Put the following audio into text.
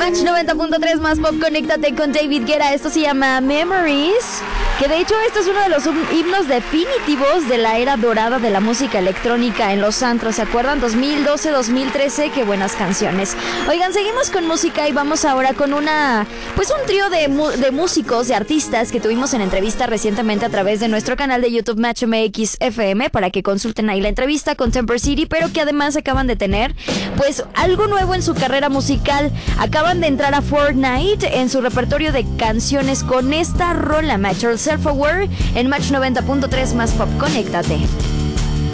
Match 90.3 más pop, conéctate con David Guetta. Esto se llama Memories, que de hecho esto es uno de los himnos definitivos de la era dorada de la música electrónica en los antros. ¿Se acuerdan? 2012, 2013, qué buenas canciones. Oigan, seguimos con música y vamos ahora con un trío de músicos, de artistas que tuvimos en entrevista recientemente a través de nuestro canal de YouTube Match MX FM, para que consulten ahí la entrevista con Temper City, pero que además acaban de tener pues algo nuevo en su carrera musical. Acaban de entrar a Fortnite en su repertorio de canciones con esta rola, Match Yourself Aware, en Match 90.3 más pop, conéctate.